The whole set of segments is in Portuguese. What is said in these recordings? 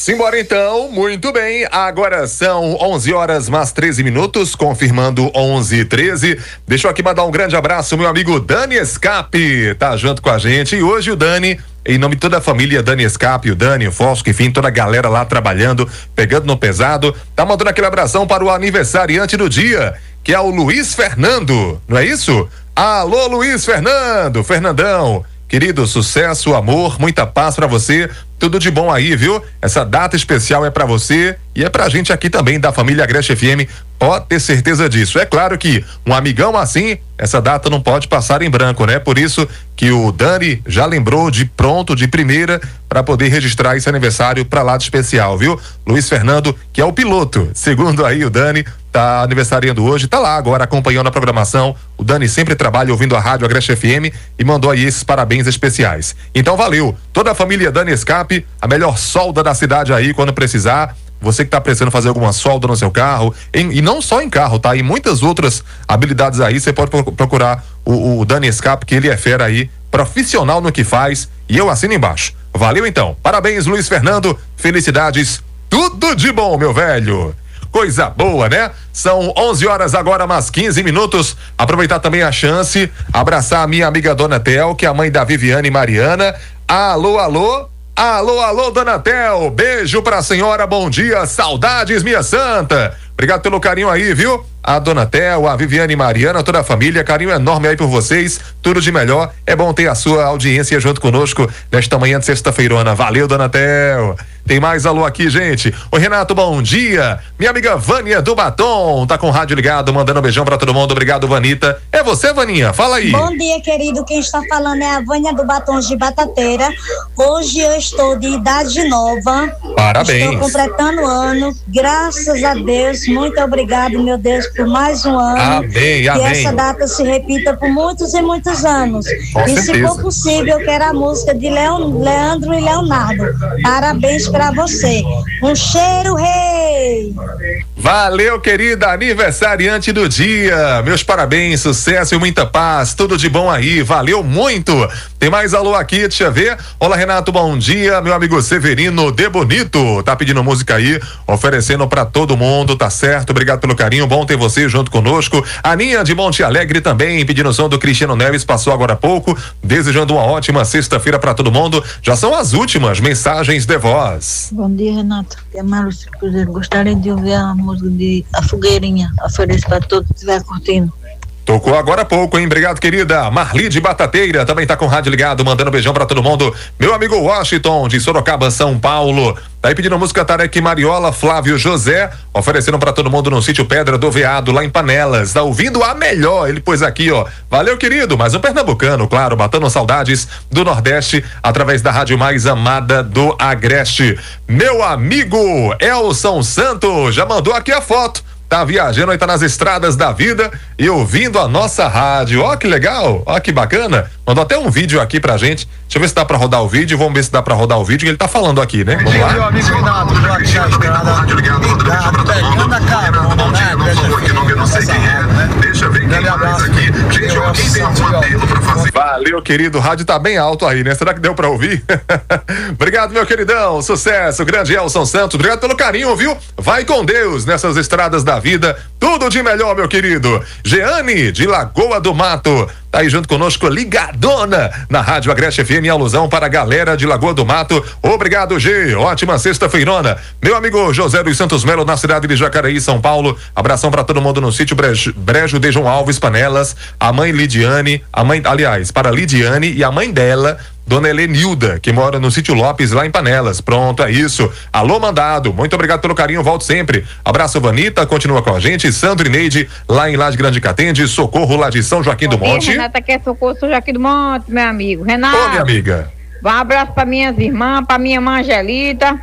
Simbora então, muito bem, agora são 11 horas mais 13 minutos, confirmando 11:13. Deixa eu aqui mandar um grande abraço, meu amigo Dani Escape, tá junto com a gente, e hoje o Dani, em nome de toda a família Dani Escape, o Dani, o Fosco, enfim, toda a galera lá trabalhando, pegando no pesado, tá mandando aquele abração para o aniversariante do dia, que é o Luiz Fernando, não é isso? Alô, Luiz Fernando, Fernandão, querido, sucesso, amor, muita paz pra você, tudo de bom aí, viu? Essa data especial é pra você e é pra gente aqui também da família Agreste FM, pode ter certeza disso. É claro que um amigão assim, essa data não pode passar em branco, né? Por isso que o Dani já lembrou de pronto, de primeira, para poder registrar esse aniversário pra lá de especial, viu? Luiz Fernando, que é o piloto, segundo aí o Dani, tá aniversariando hoje, tá lá agora acompanhando a programação. O Dani sempre trabalha ouvindo a rádio Agreste FM e mandou aí esses parabéns especiais. Então valeu, toda a família Dani Escape, a melhor solda da cidade aí quando precisar. Você que tá precisando fazer alguma solda no seu carro, e não só em carro, tá? Em muitas outras habilidades aí, você pode procurar o Dani Escape, que ele é fera aí, profissional no que faz, e eu assino embaixo. Valeu então, parabéns Luiz Fernando, felicidades, tudo de bom, meu velho. Coisa boa, né? São 11 horas agora, mais 15 minutos. Aproveitar também a chance, abraçar a minha amiga Dona Tel, que é a mãe da Viviane e Mariana. Alô, alô. Alô, alô, Dona Tel, beijo pra senhora, bom dia, saudades, minha santa. Obrigado pelo carinho aí, viu? A Dona Tel, a Viviane e Mariana, toda a família, carinho enorme aí por vocês, tudo de melhor. É bom ter a sua audiência junto conosco nesta manhã de sexta-feirona. Valeu, Dona Tel. Tem mais alô aqui, gente. Oi, Renato, bom dia. Minha amiga Vânia do Batom, tá com o rádio ligado, mandando um beijão pra todo mundo. Obrigado, Vanita. É você, Vaninha? Fala aí. Bom dia, querido. Quem está falando é a Vânia do Batom de Batateira. Hoje eu estou de idade nova. Parabéns. Estou completando ano. Graças a Deus. Muito obrigado, meu Deus, por mais um ano. Amém, amém. Que essa data se repita por muitos e muitos anos. Com e certeza. se for possível, eu quero a música de Leandro e Leonardo. Parabéns pra você. Um cheiro, rei! Valeu, querida aniversariante do dia. Meus parabéns, sucesso e muita paz. Tudo de bom aí. Valeu muito. Tem mais alô aqui, deixa eu ver. Olá, Renato, bom dia. Meu amigo Severino de Bonito tá pedindo música aí, oferecendo pra todo mundo, tá certo? Obrigado pelo carinho. Bom ter você junto conosco. Aninha de Monte Alegre também pedindo o som do Cristiano Neves, passou agora há pouco. Desejando uma ótima sexta-feira pra todo mundo. Já são as últimas mensagens de voz. Bom dia, Renato. É Márcio Cruzeiro. Gostaria de ouvir a música de A Fogueirinha. Ofereço para todos que estiver curtindo. Tocou agora há pouco, hein? Obrigado, querida. Marli de Batateira também tá com o rádio ligado, mandando um beijão pra todo mundo. Meu amigo Washington de Sorocaba, São Paulo. Tá aí pedindo a música Tarek Mariola, Flávio José, oferecendo pra todo mundo no sítio Pedra do Veado, lá em Panelas. Tá ouvindo a melhor, ele pôs aqui, ó. Valeu, querido. Mais um pernambucano, claro, batendo saudades do Nordeste, através da rádio mais amada do Agreste. Meu amigo Elson Santos já mandou aqui a foto. Tá viajando aí, tá nas estradas da vida e ouvindo a nossa rádio. Ó, que legal, ó, que bacana. Mandou até um vídeo aqui pra gente. Deixa eu ver se dá pra rodar o vídeo. Vamos ver se dá pra rodar o vídeo que ele tá falando aqui, né? Vamos lá. Meu amigo Renato, tô aqui na estrada, ligado, pegando a carona, né? Eu não sei quem é. Deixa eu ver quem mais aqui. Gente, alguém tem algum apelo pra fazer? Valeu, querido. O rádio tá bem alto aí, né? Será que deu pra ouvir? Obrigado, meu queridão. Sucesso. Grande Elson Santos. Obrigado pelo carinho, viu? Vai com Deus nessas estradas da vida. Tudo de melhor, meu querido. Jeane, de Lagoa do Mato. Tá aí junto conosco, ligadona na Rádio Agreste FM, em alusão para a galera de Lagoa do Mato. Obrigado, G. Ótima sexta-feirona. Meu amigo José dos Santos Melo, na cidade de Jacareí, São Paulo. Abração para todo mundo no sítio Brejo de João Alves, Panelas. A mãe Lidiane, para Lidiane e a mãe dela, Dona Helenilda, que mora no sítio Lopes, lá em Panelas. Pronto, é isso. Alô, mandado. Muito obrigado pelo carinho, volto sempre. Abraço, Vanita, continua com a gente. Sandro e Neide, lá em Laje Grande Catende. Socorro, lá de São Joaquim do Monte. Renata quer Socorro, São Joaquim do Monte, meu amigo. Renato. Ô, minha amiga. Um abraço para minhas irmãs, para minha irmã Angelita,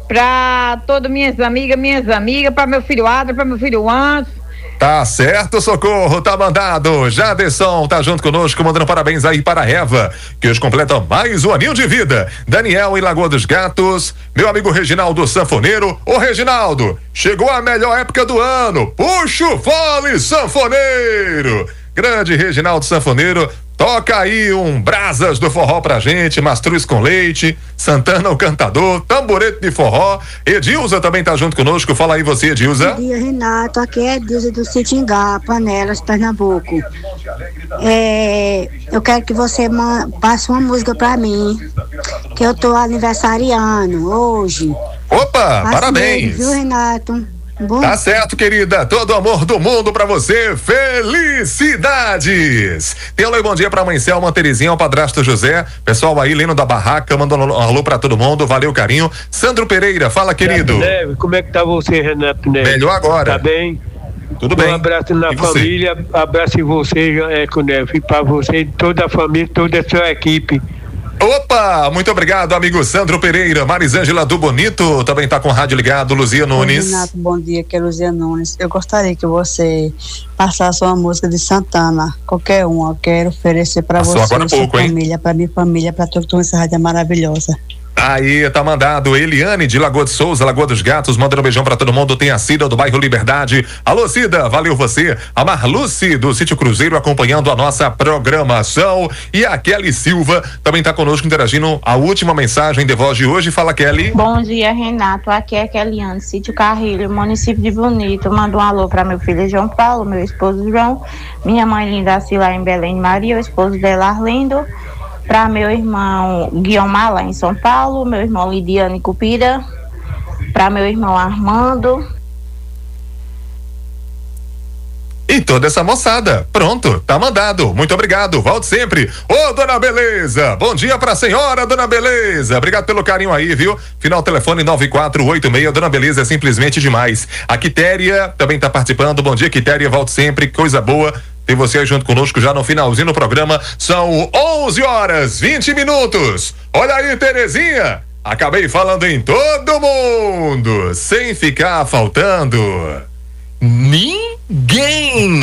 para todas minhas amigas, para meu filho Adra, para meu filho Anso. Tá certo, Socorro, tá mandado. Jaderson tá junto conosco, mandando parabéns aí para a Eva, que hoje completa mais um aninho de vida. Daniel em Lagoa dos Gatos, meu amigo Reginaldo Sanfoneiro. Ô, Reginaldo, chegou a melhor época do ano. Puxa o fole, sanfoneiro. Grande Reginaldo Sanfoneiro, Toca aí um Brasas do Forró pra gente, Mastruz com Leite, Santana o Cantador, Tamborete de Forró. Edilza também tá junto conosco. Fala aí você, Edilza. Bom dia, Renato. Aqui é Edilza do Sitingá, Panelas, Pernambuco. Eu quero que você passe uma música pra mim, que eu tô aniversariando hoje. Opa, parabéns. Mesmo, viu, Renato? Bom. Tá certo, querida. Todo o amor do mundo pra você. Felicidades! Tem alô e bom dia pra mãe Selma, Terezinha, o padrasto José. Pessoal aí, Leno da Barraca, mandando um alô pra todo mundo. Valeu, carinho. Sandro Pereira, fala, querido. Neve, como é que tá você, Renato Neves? Melhor agora. Tá bem? Tudo bem. Um abraço na E você? família, abraço em você, Neves, pra você, toda a família, toda a sua equipe. Opa, muito obrigado, amigo Sandro Pereira. Marisângela do Bonito também tá com o rádio ligado. Luzia Nunes. Renato, bom dia, que é Luzia Nunes. Eu gostaria que você passasse uma música de Santana, qualquer uma. Eu quero oferecer para você, agora sua pouco, família, para minha família, para toda essa rádio maravilhosa. Aí, tá mandado. Eliane de Lagoa de Souza, Lagoa dos Gatos, mandando um beijão pra todo mundo. Tem a Cida do bairro Liberdade. Alô, Cida, valeu você. A Marluce do Sítio Cruzeiro acompanhando a nossa programação. E a Kelly Silva também tá conosco interagindo. A última mensagem de voz de hoje. Fala, Kelly. Bom dia, Renato. Aqui é Keliane, Sítio Carrilho, município de Bonito. Mando um alô pra meu filho João Paulo, meu esposo João, minha mãe Linda Cila em Belém Maria, o esposo dela Arlindo. Para meu irmão Guiomar lá em São Paulo, meu irmão Lidiane Cupira, para meu irmão Armando. E toda essa moçada. Pronto, tá mandado. Muito obrigado. Volte sempre. Ô, dona Beleza. Bom dia pra senhora, dona Beleza. Obrigado pelo carinho aí, viu? Final telefone 9486. Dona Beleza é simplesmente demais. A Quitéria também tá participando. Bom dia, Quitéria. Volte sempre. Coisa boa. Tem você aí junto conosco já no finalzinho do programa. São 11h20. Olha aí, Terezinha. Acabei falando em todo mundo, sem ficar faltando.